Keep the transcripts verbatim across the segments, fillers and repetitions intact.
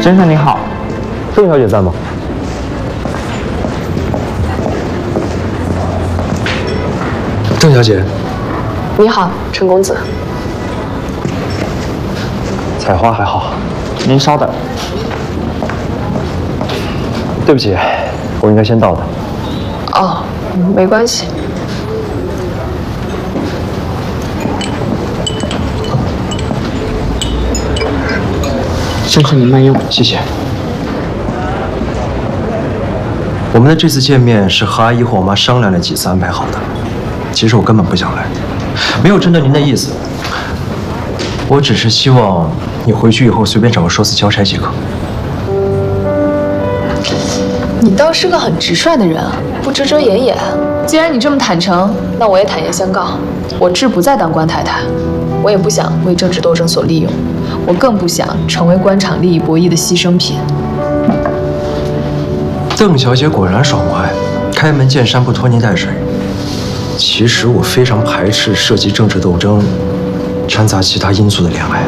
先生您好，郑小姐在吗？郑小姐， 你好，陈公子。 采花还好，您稍等。对不起，我应该先到的。 哦，没关系。 先生您慢用，谢谢。我们的这次见面是和阿姨和我妈商量了几次安排好的。其实我根本不想来，没有针对您的意思。我只是希望你回去以后随便找个说辞交差即可。 你倒是个很直率的人啊，不遮遮掩掩。既然你这么坦诚，那我也坦言相告，我志不再当官太太，我也不想为政治斗争所利用，我更不想成为官场利益博弈的牺牲品。 邓小姐果然爽快，开门见山不拖泥带水。其实我非常排斥涉及政治斗争、掺杂其他因素的恋爱。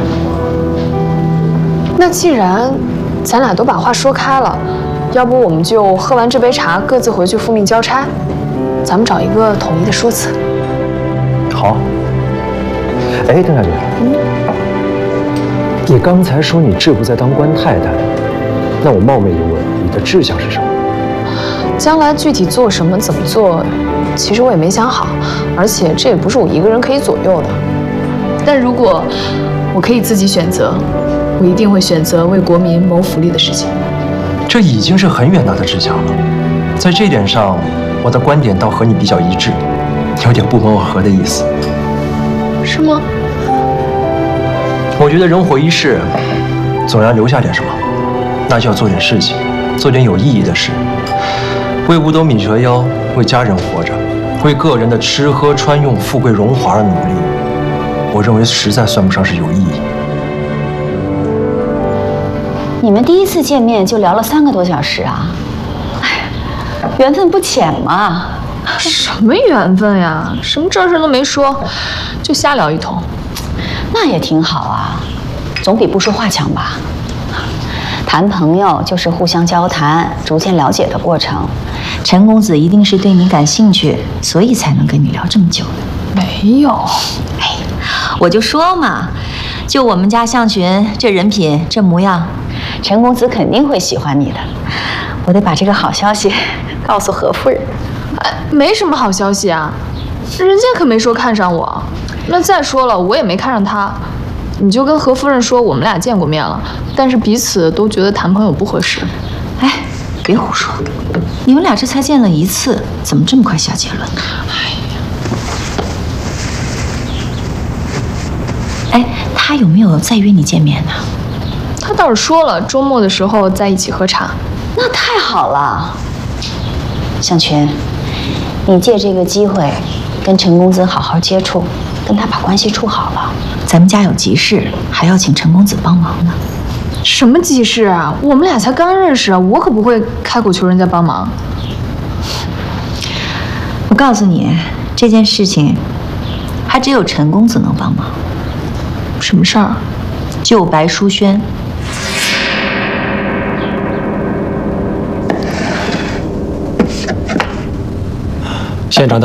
那既然咱俩都把话说开了，要不我们就喝完这杯茶，各自回去复命交差，咱们找一个统一的说辞。 好。哎，邓小姐，嗯，你刚才说你志不在当官太太，那我冒昧一问，你的志向是什么？ 将来具体做什么、怎么做，其实我也没想好，而且这也不是我一个人可以左右的。但如果我可以自己选择，我一定会选择为国民谋福利的事情。 这已经是很远大的志向了，在这一点上，我的观点倒和你比较一致，有点不谋而合的意思。 是吗？ 我觉得人活一世，总要留下点什么，那就要做点事情，做点有意义的事。为五斗米折腰，为家人活着，为个人的吃喝穿用、富贵荣华而努力，我认为实在算不上是有意义。 你们第一次见面就聊了三个多小时啊！哎，缘分不浅嘛。 什么缘分呀？什么正事都没说，就瞎聊一通。 那也挺好啊，总比不说话强吧？谈朋友就是互相交谈、逐渐了解的过程。陈公子一定是对你感兴趣，所以才能跟你聊这么久的。 没有， 哎，我就说嘛，就我们家向群这人品、这模样，陈公子肯定会喜欢你的。我得把这个好消息告诉何夫人。 哎，没什么好消息啊，人家可没说看上我。那再说了，我也没看上他。你就跟何夫人说，我们俩见过面了，但是彼此都觉得谈朋友不合适。 哎，别胡说，你们俩这才见了一次，怎么这么快下结论？ 哎呀，哎，他有没有再约你见面呢？ 他倒是说了，周末的时候在一起喝茶。 那太好了，向群，你借这个机会跟陈公子好好接触，跟他把关系处好了。咱们家有急事，还要请陈公子帮忙呢。 什么急事啊？我们俩才刚认识啊，我可不会开口求人家帮忙。 我告诉你，这件事情还只有陈公子能帮忙。 什么事儿？ 救白淑轩。 县长。